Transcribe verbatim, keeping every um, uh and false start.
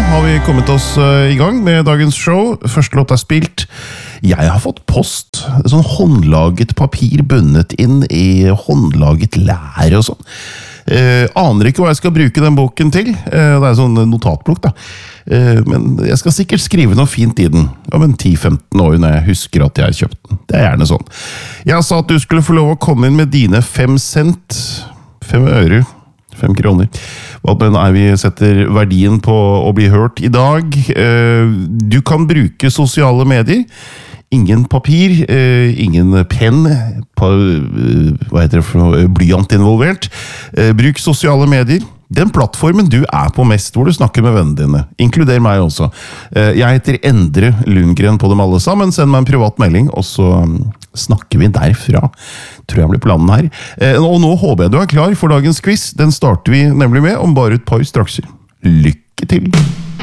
har vi kommet oss i gang med dagens show. Første låt er spilt. Jeg har fått post, sånn håndlaget papir bundet inn i håndlaget lær og sånn. Eh, aner ikke hva jeg skal bruke den boken til. Eh, det er sånn notatblokk da. Eh, men jeg skal sikkert skrive noe fint i den. Om en ti femten år når jeg husker at jeg har kjøpt den. Det er gjerne sånn. Jeg sa at du skulle få lov å komme inn med dine fem cent, fem øre, fem kroner. Hva den er vi setter verdien på å bli hørt i dag. Eh, du kan bruke sosiale medier. Ingen papir, eh, ingen penn, på, eh, hva heter det for noe, blyant involvert. Eh, bruk sosiale medier. Den plattformen du er på mest, hvor du snakker med vennene dine. Inkluder meg også. Eh, jeg heter Endre Lundgren på dem alle sammen. Send meg en privat melding, og så um, snakker vi derfra. Tror jeg blir planen her. Eh, og nå håper jeg du er klar for dagens quiz. Den starter vi nemlig med om bare et par strakser. Lykke til!